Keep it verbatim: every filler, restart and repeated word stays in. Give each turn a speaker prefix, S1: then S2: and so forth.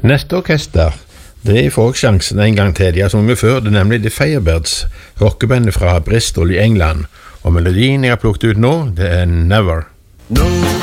S1: Neste orkester, det får også sjansen en gang til. De har sunget før, det er nemlig The Firebirds, rockebandet fra Bristol i England. Og melodien jeg har plukket ut nå, det er Never.
S2: No.